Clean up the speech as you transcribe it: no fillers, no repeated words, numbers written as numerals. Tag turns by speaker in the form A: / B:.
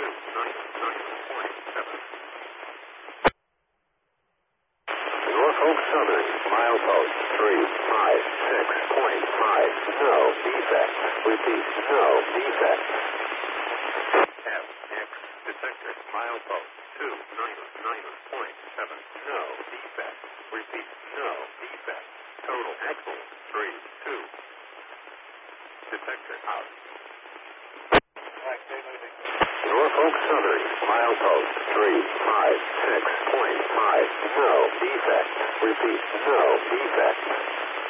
A: Norfolk Southern, milepost 356.5, no defect. Repeat, no defect. FX detector, milepost 299.7, no defect. Repeat, no defect. Total axle 32. Detector out. Norfolk Southern, milepost 356.5, no defect. Repeat, no defect.